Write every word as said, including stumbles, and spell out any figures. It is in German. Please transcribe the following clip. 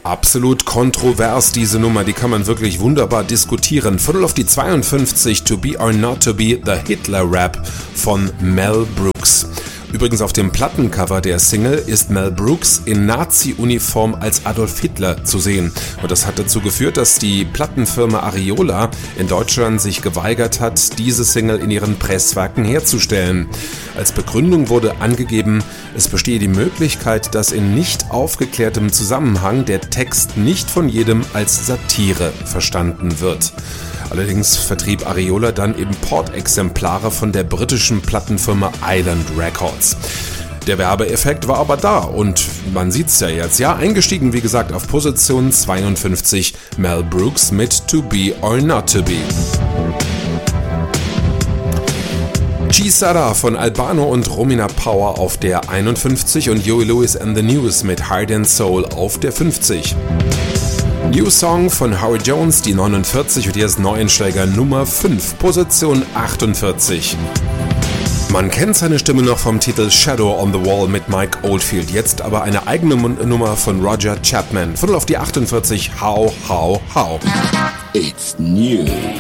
Absolut kontrovers, diese Nummer, die kann man wirklich wunderbar diskutieren. Viertel auf die zweiundfünfzig, To Be or Not To Be, The Hitler Rap von Mel Brooks. Übrigens auf dem Plattencover der Single ist Mel Brooks in Nazi-Uniform als Adolf Hitler zu sehen. Und das hat dazu geführt, dass die Plattenfirma Ariola in Deutschland sich geweigert hat, diese Single in ihren Presswerken herzustellen. Als Begründung wurde angegeben, es bestehe die Möglichkeit, dass in nicht aufgeklärtem Zusammenhang der Text nicht von jedem als Satire verstanden wird. Allerdings vertrieb Ariola dann Importexemplare von der britischen Plattenfirma Island Records. Der Werbeeffekt war aber da und man sieht's ja jetzt. Ja, eingestiegen wie gesagt auf Position zweiundfünfzig, Mel Brooks mit To Be or Not To Be. G-Sada von Albano und Romina Power auf der einundfünfzig und Huey Lewis and the News mit Heart and Soul auf der fünfzig. New Song von Howie Jones, die neunundvierzig und hier ist Neueinsteiger Nummer fünf, Position achtundvierzig. Man kennt seine Stimme noch vom Titel Shadow on the Wall mit Mike Oldfield, jetzt aber eine eigene Nummer von Roger Chapman. Viertel auf die achtundvierzig, How, How, How. It's new.